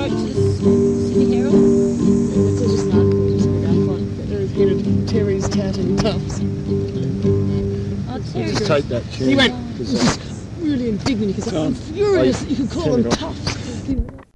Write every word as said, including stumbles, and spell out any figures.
wrote to the Sydney Herald. It's just an article just in the gunfight. They're again at Terry's touting Tufts. Oh, Terry. Just take that chair. He went, Because, uh, really indignant because Go on. I'm furious I- that you could call turn them it off. Tufts.